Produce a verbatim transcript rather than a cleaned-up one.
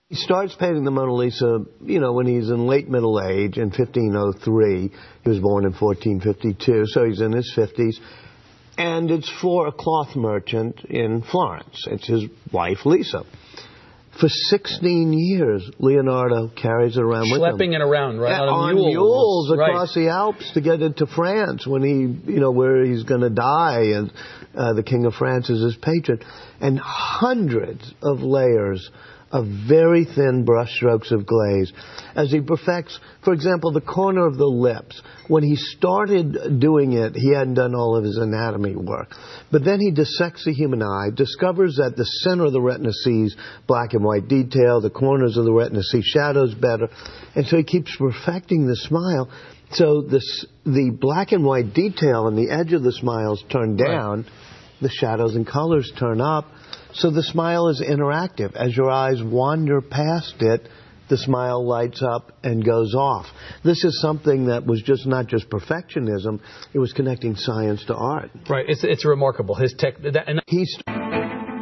He starts painting the Mona Lisa, you know, when he's in late middle age in fifteen oh three. He was born in fourteen fifty-two, so he's in his fifties. And it's for a cloth merchant in Florence. It's his wife, Lisa. For sixteen years, Leonardo carries it around with him. Schlepping it around, right? Yeah, on on mules, mules across right. the Alps to get it to France when he, you know, where he's going to die, and uh, the King of France is his patron. And hundreds of layers of very thin brushstrokes of glaze as he perfects, for example, the corner of the lips. When he started doing it, he hadn't done all of his anatomy work. But then he dissects the human eye, discovers that the center of the retina sees black and white detail, the corners of the retina see shadows better, and so he keeps perfecting the smile. So this, the black and white detail on the edge of the smiles turn down, right. The shadows and colors turn up. So the smile is interactive. As your eyes wander past it, the smile lights up and goes off. This is something that was just not just perfectionism, it was connecting science to art. Right, it's, it's remarkable. His tech... That, and He's